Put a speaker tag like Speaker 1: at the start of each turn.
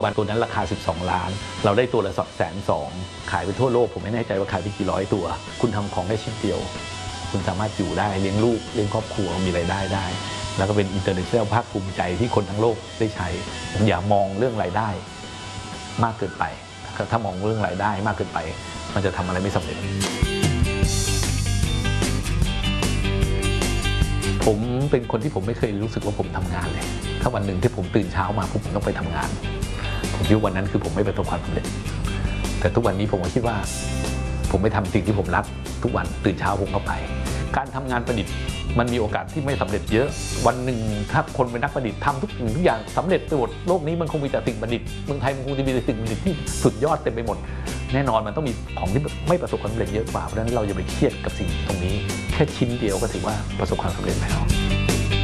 Speaker 1: วันตัวนั้นราคา12 ล้านเราได้ตัวละ120,000ขายไปทั่วโลกผมไม่แน่ใจว่าขายไปกี่ร้อยตัวคุณทำของได้ชิ้นเดียวคุณสามารถอยู่ได้เลี้ยงลูกเลี้ยงครอบครัวมีรายได้ได้แล้วก็เป็นอินเตอร์เนชั่นแนลภาคภูมิใจที่คนทั้งโลกได้ใช้อย่ามองเรื่องรายได้มากเกินไปถ้ามองเรื่องรายได้มากเกินไปมันจะทำอะไรไม่สำเร็จผมเป็นคนที่ผมไม่เคยรู้สึกว่าผมทำงานเลยถ้าวันหนึ่งที่ผมตื่นเช้ามาผมต้องไปทำงานผมคิดว่าวันนั้นคือผมไม่ประสบความสำเร็จแต่ทุกวันนี้ผมก็คิดว่าผมไม่ทำสิ่งที่ผมรักทุกวันตื่นเช้าผมก็ไปการทำงานประดิษฐ์มันมีโอกาสที่ไม่สำเร็จเยอะวันหนึ่งถ้าคนเป็นนักประดิษฐ์ทำทุกสิ่งทุกอย่างสำเร็จไปหมดโลกนี้มันคงมีแต่สิ่งประดิษฐ์เมืองไทยมันคงจะมีแต่สิ่งประดิษฐ์ที่สุดยอดเต็มไปหมดแน่นอนมันต้องมีของที่ไม่ประสบความสำเร็จเยอะกว่าเพราะฉะนั้นเราอย่าไปเครียดกับสิ่งตรงนี้แค่ชิ้นเดียวก็ถือว่าประสบความสำเร็จแล้ว